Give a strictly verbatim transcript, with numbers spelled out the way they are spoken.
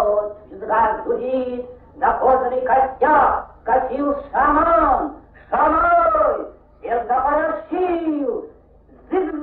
бьет, звезда гудит, на кожаный костяк катил шаман.